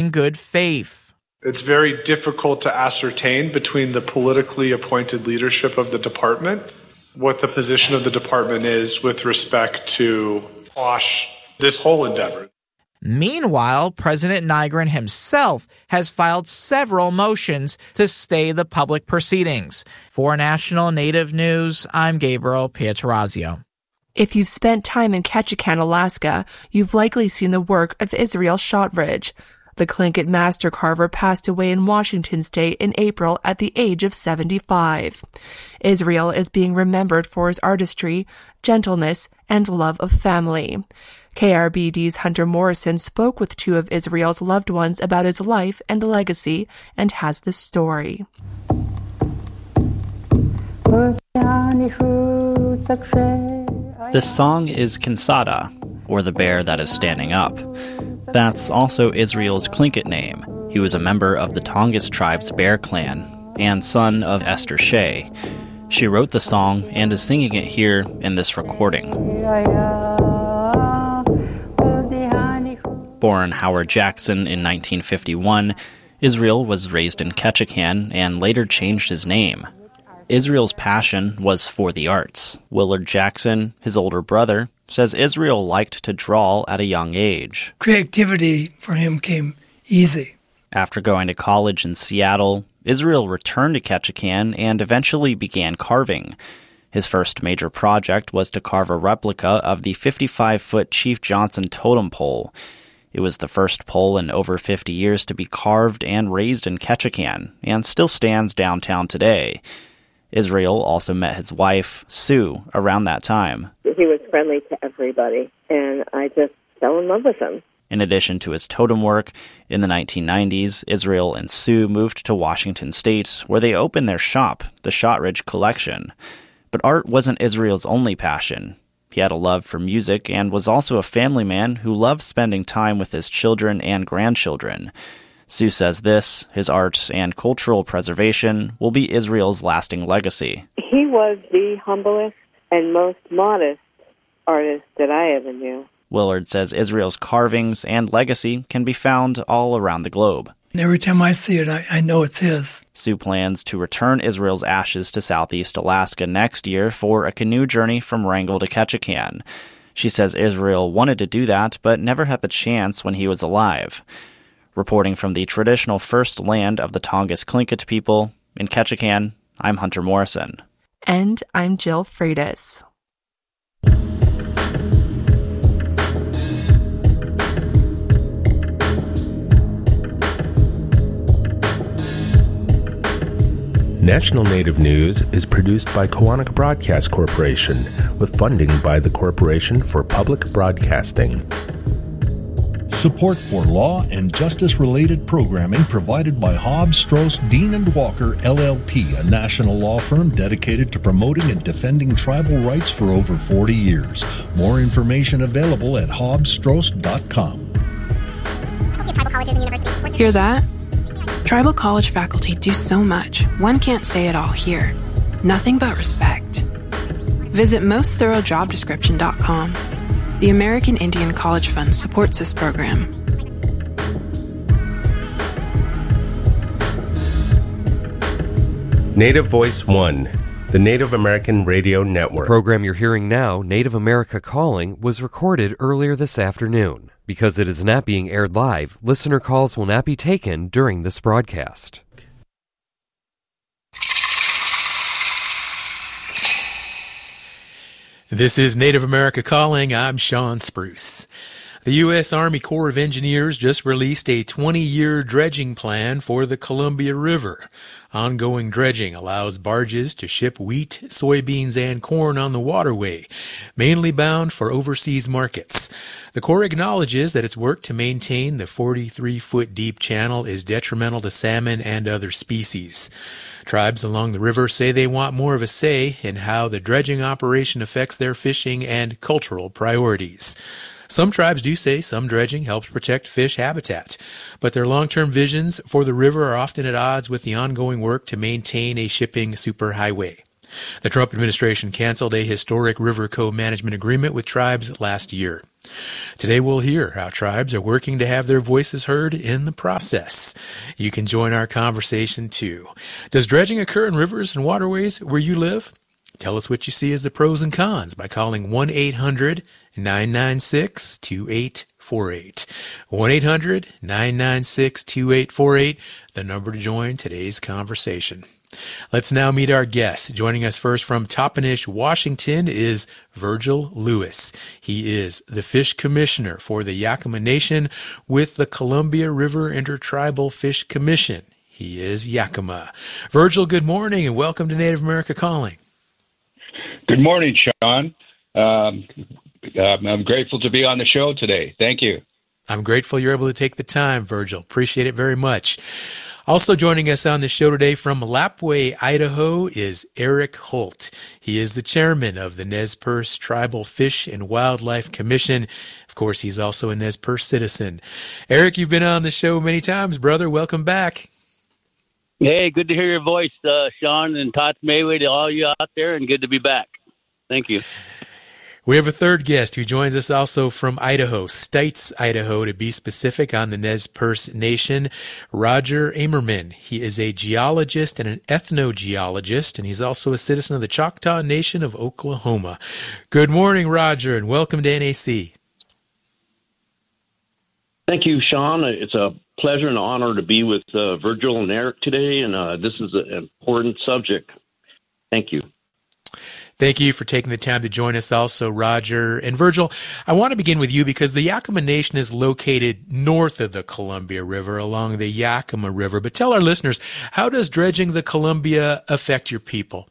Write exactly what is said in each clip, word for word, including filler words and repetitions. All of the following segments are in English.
in good faith. It's very difficult to ascertain between the politically appointed leadership of the department what the position of the department is with respect to quash this whole endeavor. Meanwhile, President Nygren himself has filed several motions to stay the public proceedings. For National Native News, I'm Gabriel Pietrorazio. If you've spent time in Ketchikan, Alaska, you've likely seen the work of Israel Shotridge. The Tlingit master carver passed away in Washington state in April at the age of seventy-five. Israel is being remembered for his artistry, gentleness, and love of family. K R B D's Hunter Morrison spoke with two of Israel's loved ones about his life and legacy and has this story. This song is Kinsada, or the bear that is standing up. That's also Israel's Tlingit name. He was a member of the Tongass tribe's Bear Clan and son of Esther Shea. She wrote the song and is singing it here in this recording. Born Howard Jackson in nineteen fifty-one, Israel was raised in Ketchikan and later changed his name. Israel's passion was for the arts. Willard Jackson, his older brother, says Israel liked to draw at a young age. Creativity for him came easy. After going to college in Seattle, Israel returned to Ketchikan and eventually began carving. His first major project was to carve a replica of the fifty-five-foot Chief Johnson totem pole. It was the first pole in over fifty years to be carved and raised in Ketchikan, and still stands downtown today. Israel also met his wife, Sue, around that time. He was friendly to everybody, and I just fell in love with him. In addition to his totem work, in the nineteen nineties, Israel and Sue moved to Washington State, where they opened their shop, the Shotridge Collection. But art wasn't Israel's only passion. He had a love for music and was also a family man who loved spending time with his children and grandchildren. Sue says this, his art and cultural preservation, will be Israel's lasting legacy. He was the humblest and most modest artist that I ever knew. Willard says Israel's carvings and legacy can be found all around the globe. And every time I see it, I, I know it's his. Sue plans to return Israel's ashes to Southeast Alaska next year for a canoe journey from Wrangell to Ketchikan. She says Israel wanted to do that, but never had the chance when he was alive. Reporting from the traditional first land of the Tongass Tlingit people, in Ketchikan, I'm Hunter Morrison. And I'm Jill Freitas. National Native News is produced by Koahnic Broadcast Corporation with funding by the Corporation for Public Broadcasting. Support for law and justice-related programming provided by Hobbs, Strauss, Dean and Walker, L L P, a national law firm dedicated to promoting and defending tribal rights for over forty years. More information available at hobbs strauss dot com. Hear that? Tribal college faculty do so much, one can't say it all here. Nothing but respect. Visit most thorough job description dot com. The American Indian College Fund supports this program. Native Voice One, the Native American Radio Network. The program you're hearing now, Native America Calling, was recorded earlier this afternoon. Because it is not being aired live, listener calls will not be taken during this broadcast. This is Native America Calling. I'm Sean Spruce. The U S Army Corps of Engineers just released a twenty-year dredging plan for the Columbia River. Ongoing dredging allows barges to ship wheat, soybeans, and corn on the waterway, mainly bound for overseas markets. The Corps acknowledges that its work to maintain the forty-three foot deep channel is detrimental to salmon and other species. Tribes along the river say they want more of a say in how the dredging operation affects their fishing and cultural priorities. Some tribes do say some dredging helps protect fish habitat, but their long-term visions for the river are often at odds with the ongoing work to maintain a shipping superhighway. The Trump administration canceled a historic river co-management agreement with tribes last year. Today we'll hear how tribes are working to have their voices heard in the process. You can join our conversation too. Does dredging occur in rivers and waterways where you live? Tell us what you see as the pros and cons by calling one eight hundred nine nine six two eight four eight. one eight hundred nine nine six two eight four eight, the number to join today's conversation. Let's now meet our guest. Joining us first from Toppenish, Washington is Virgil Lewis. He is the Fish Commissioner for the Yakama Nation with the Columbia River Intertribal Fish Commission. He is Yakama. Virgil, good morning and welcome to Native America Calling. Good morning, Sean. Um, I'm grateful to be on the show today. Thank you. I'm grateful you're able to take the time, Virgil. Appreciate it very much. Also joining us on the show today from Lapwai, Idaho is Eric Holt. He is the chairman of the Nez Perce Tribal Fish and Wildlife Commission. Of course, he's also a Nez Perce citizen. Eric, you've been on the show many times, brother. Welcome back. Hey, good to hear your voice, uh, Sean, and Tots Mayway to all you out there, and good to be back. Thank you. We have a third guest who joins us also from Idaho, Stites, Idaho, to be specific, on the Nez Perce Nation, Roger Amerman. He is a geologist and an ethnogeologist, and he's also a citizen of the Choctaw Nation of Oklahoma. Good morning, Roger, and welcome to N A C. Thank you, Sean. It's a pleasure and honor to be with uh, Virgil and Eric today, and uh, this is an important subject. Thank you. Thank you for taking the time to join us also, Roger. And Virgil, I want to begin with you because the Yakama Nation is located north of the Columbia River along the Yakama River. But tell our listeners, how does dredging the Columbia affect your people?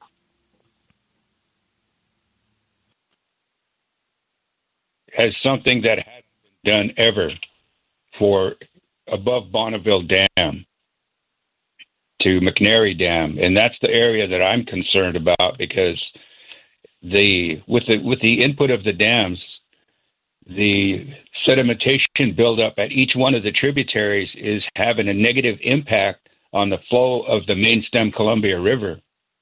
As something that hasn't been done ever for above Bonneville Dam to McNary Dam, and that's the area that I'm concerned about because the with the with the input of the dams, the sedimentation buildup at each one of the tributaries is having a negative impact on the flow of the main stem Columbia River.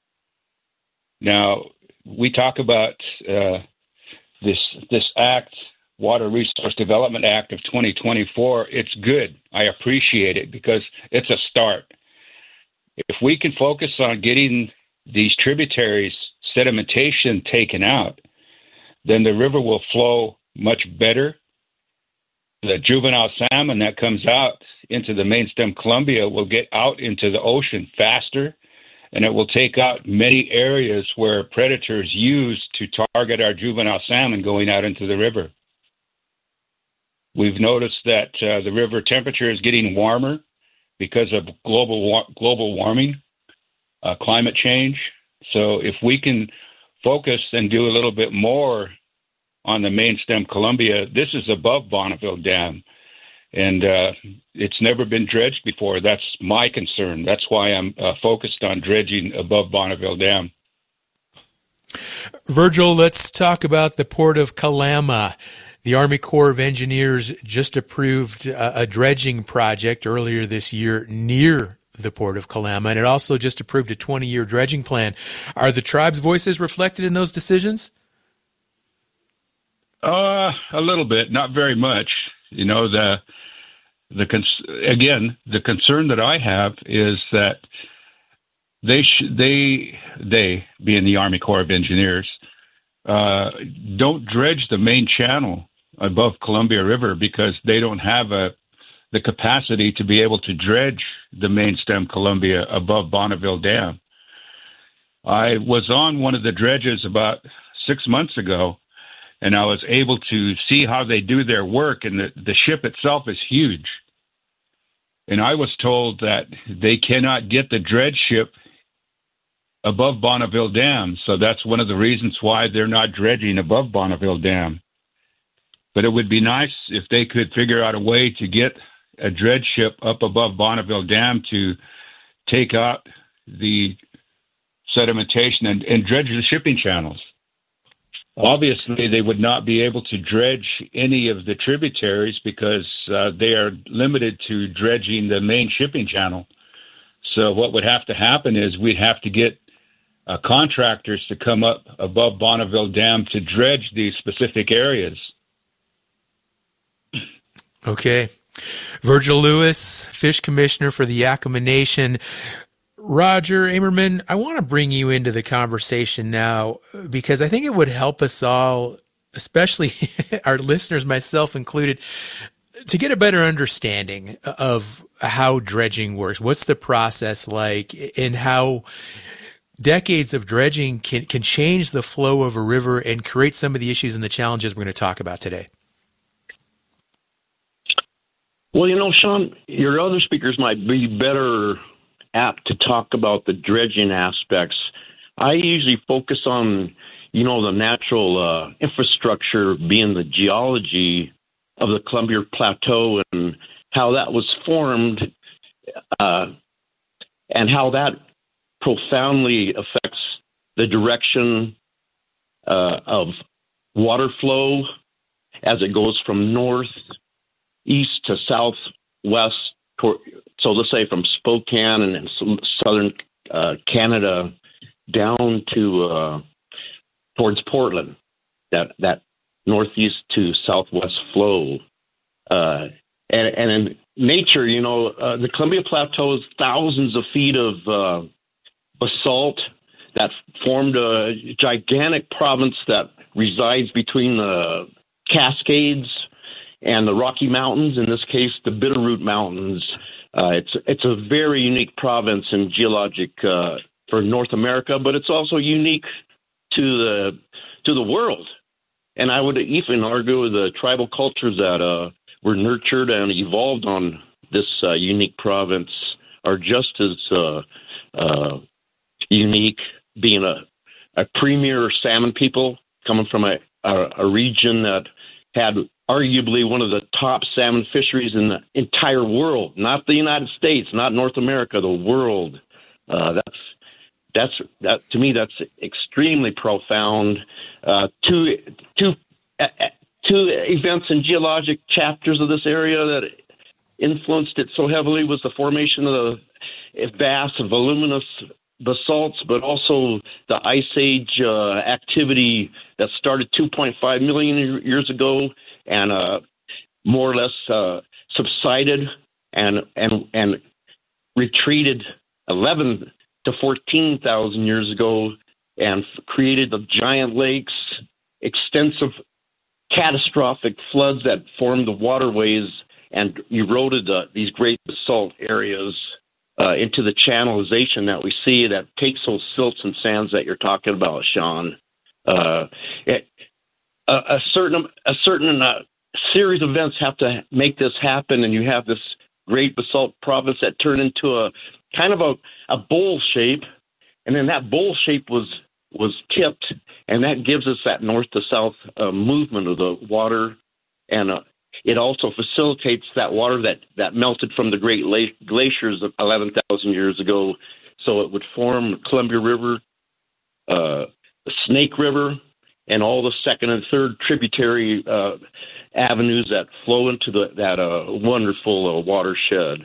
Now we talk about uh, this this act, Water Resource Development Act of twenty twenty-four. It's good. I appreciate it because it's a start. If we can focus on getting these tributaries sedimentation taken out, then the river will flow much better. The juvenile salmon that comes out into the main stem Columbia will get out into the ocean faster, and it will take out many areas where predators use to target our juvenile salmon going out into the river. We've noticed that uh, the river temperature is getting warmer because of global global warming, uh, climate change. So if we can focus and do a little bit more on the main stem Columbia, this is above Bonneville Dam, and uh, it's never been dredged before. That's my concern. That's why I'm uh, focused on dredging above Bonneville Dam. Virgil, let's talk about the Port of Kalama. The Army Corps of Engineers just approved a, a dredging project earlier this year near the Port of Kalama, and it also just approved a twenty-year dredging plan. Are the tribe's voices reflected in those decisions? Uh, a little bit, not very much. You know, the the cons- again, the concern that I have is that they sh- they they being the Army Corps of Engineers uh, don't dredge the main channel above Columbia River because they don't have a the capacity to be able to dredge the main stem Columbia above Bonneville Dam. I was on one of the dredges about six months ago, and I was able to see how they do their work, and the, the ship itself is huge. And I was told that they cannot get the dredge ship above Bonneville Dam, so that's one of the reasons why they're not dredging above Bonneville Dam. But it would be nice if they could figure out a way to get a dredge ship up above Bonneville Dam to take out the sedimentation and, and dredge the shipping channels. Obviously, they would not be able to dredge any of the tributaries because uh, they are limited to dredging the main shipping channel. So what would have to happen is we'd have to get uh, contractors to come up above Bonneville Dam to dredge these specific areas. Okay. Virgil Lewis, Fish Commissioner for the Yakama Nation. Roger Amerman, I want to bring you into the conversation now because I think it would help us all, especially our listeners, myself included, to get a better understanding of how dredging works. What's the process like, and how decades of dredging can, can change the flow of a river and create some of the issues and the challenges we're going to talk about today? Well, you know, Sean, your other speakers might be better apt to talk about the dredging aspects. I usually focus on, you know, the natural uh, infrastructure, being the geology of the Columbia Plateau and how that was formed, uh, and how that profoundly affects the direction uh, of water flow as it goes from north, east to southwest. So let's say from Spokane and southern uh, Canada down to uh, towards Portland, that that northeast to southwest flow. Uh, and, and in nature, you know, uh, the Columbia Plateau is thousands of feet of uh, basalt that formed a gigantic province that resides between the Cascades and the Rocky Mountains, in this case, the Bitterroot Mountains. Uh, it's it's a very unique province in geologic uh, for North America, but it's also unique to the to the world. And I would even argue the tribal cultures that uh, were nurtured and evolved on this uh, unique province are just as uh, uh, unique, being a, a premier salmon people coming from a, a, a region that had arguably one of the top salmon fisheries in the entire world, not the United States, not North America, the world. Uh, that's that's that to me. That's extremely profound. Uh, two two uh, two events in geologic chapters of this area that influenced it so heavily was the formation of the vast, voluminous basalts, but also the Ice Age uh, activity that started two point five million years ago and uh, more or less uh, subsided and and and retreated eleven to fourteen thousand years ago and created the giant lakes, extensive catastrophic floods that formed the waterways and eroded uh, these great basalt areas uh, into the channelization that we see that takes those silts and sands that you're talking about, Sean. Uh, it, a, a certain a certain uh, series of events have to make this happen, and you have this great basalt province that turned into a kind of a, a bowl shape, and then that bowl shape was was tipped, and that gives us that north to south uh, movement of the water, and uh, it also facilitates that water that, that melted from the Great Lake glaciers of eleven thousand years ago, so it would form Columbia River, uh, the Snake River, and all the second and third tributary uh, avenues that flow into the, that uh, wonderful uh, watershed.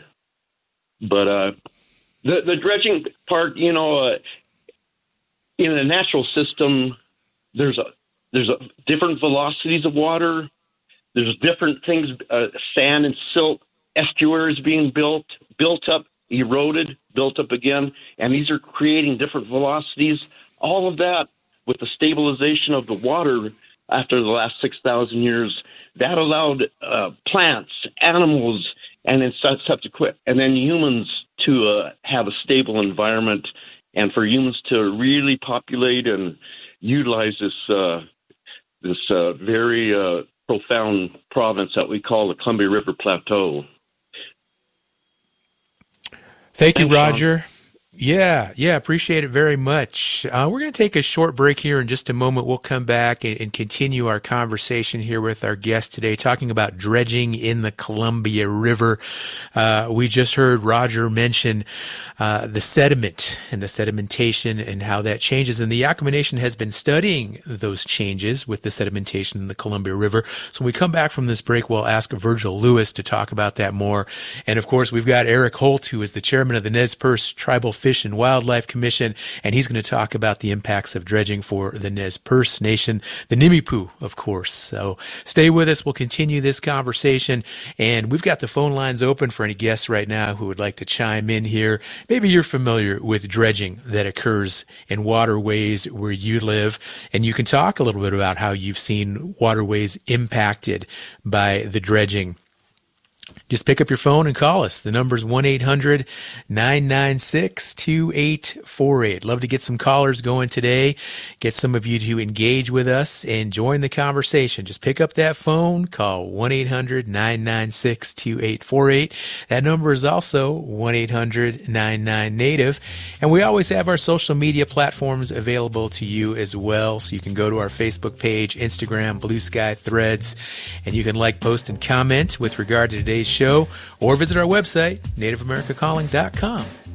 But uh, the, the dredging part, you know, uh, in a natural system, there's a there's a different velocities of water. There's different things, uh, sand and silt estuaries being built, built up, eroded, built up again, and these are creating different velocities. All of that with the stabilization of the water after the last six thousand years, that allowed uh, plants, animals, and then subsequent, and then humans to uh, have a stable environment, and for humans to really populate and utilize this uh, this uh, very uh, profound province that we call the Columbia River Plateau. Thank you, Thanks, Roger. Sean. Yeah, yeah, appreciate it very much. Uh, we're going to take a short break here in just a moment. We'll come back and, and continue our conversation here with our guest today, talking about dredging in the Columbia River. Uh, we just heard Roger mention uh, the sediment and the sedimentation and how that changes. And the Yakama Nation has been studying those changes with the sedimentation in the Columbia River. So when we come back from this break, we'll ask Virgil Lewis to talk about that more. And of course, we've got Eric Holt, who is the chairman of the Nez Perce Tribal Fish Fish and Wildlife Commission, and he's going to talk about the impacts of dredging for the Nez Perce Nation, the Nimiipuu, of course. So stay with us. We'll continue this conversation, and we've got the phone lines open for any guests right now who would like to chime in here. Maybe you're familiar with dredging that occurs in waterways where you live, and you can talk a little bit about how you've seen waterways impacted by the dredging. Just pick up your phone and call us. The number's one eight hundred nine nine six two eight four eight. Love to get some callers going today. Get some of you to engage with us and join the conversation. Just pick up that phone, call one eight hundred nine nine six two eight four eight. That number is also one eight hundred nine nine native. And we always have our social media platforms available to you as well. So you can go to our Facebook page, Instagram, Blue Sky, Threads, and you can like, post, and comment with regard to today's show, or visit our website, native america calling dot com.